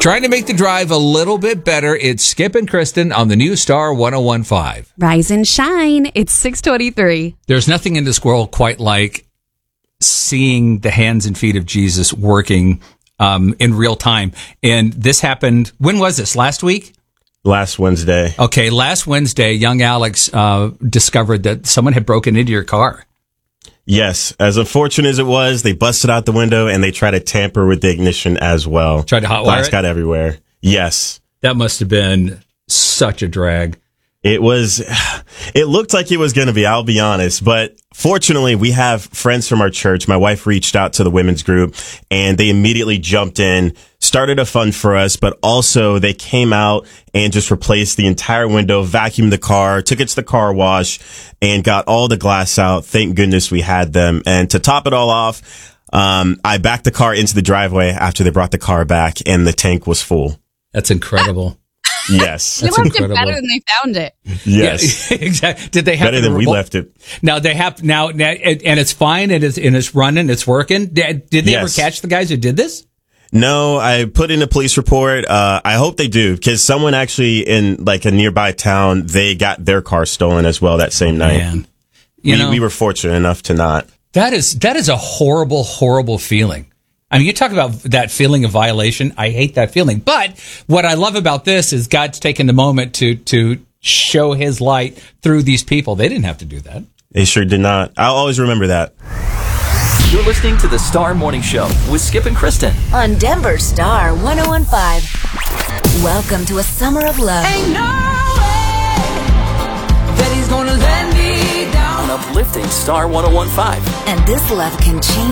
Trying to make the drive a little bit better. It's Skip and Kristen on the new Star 101.5. Rise and shine. It's 6:23. There's nothing in this world quite like seeing the hands and feet of Jesus working in real time. And this happened, when was this? Last week? Last Wednesday. Okay, last Wednesday, young Alex discovered that someone had broken into your car. Yes. As unfortunate as it was, they busted out the window and they tried to tamper with the ignition as well. Tried to hotwire Glass it? got everywhere. Yes. That must have been such a drag. It looked like it was going to be, I'll be honest. But fortunately, we have friends from our church. My wife reached out to the women's group and they immediately jumped in, started a fund for us, but also they came out and just replaced the entire window, vacuumed the car, took it to the car wash and got all the glass out. Thank goodness we had them. And to top it all off, I backed the car into the driveway after they brought the car back and the tank was full. That's incredible. Yes. You That's left incredible. it better than they found it. Yes. Yeah, exactly. Did they have Better than we left it. Now they have now, and it's fine. It's running. It's working. Did they ever Yes. catch the guys who did this? No, I put in a police report. I hope they do because someone actually in like a nearby town, they got their car stolen as well that same night. Man, We were fortunate enough to not. that is a horrible, horrible feeling. I mean, you talk about that feeling of violation. I hate that feeling. But what I love about this is God's taken the moment to show his light through these people. They didn't have to do that. They sure did not. I'll always remember that. You're listening to the Star Morning Show with Skip and Kristen. On Denver Star 101.5. Welcome to a summer of love. Ain't no way that he's gonna let me down. On uplifting Star 101.5. And this love can change